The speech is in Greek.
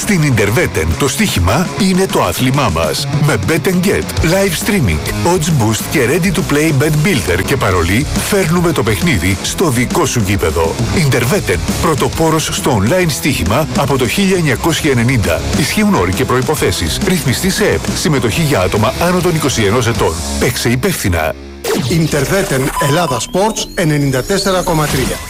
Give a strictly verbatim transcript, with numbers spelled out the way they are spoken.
Στην Interveten το στοίχημα είναι το άθλημά μας. Με Bet and Get, live streaming, odds boost και ready to play bet builder και παρολί φέρνουμε το παιχνίδι στο δικό σου γήπεδο. Interveten, πρωτοπόρος στο online στοίχημα από το χίλια εννιακόσια ενενήντα. Ισχύουν όροι και προϋποθέσεις. Ρυθμιστή σε ΕΠ. Συμμετοχή για άτομα άνω των είκοσι ενός ετών. Παίξε υπεύθυνα. Interveten Ελλάδα Sports ενενήντα τέσσερα κόμμα τρία.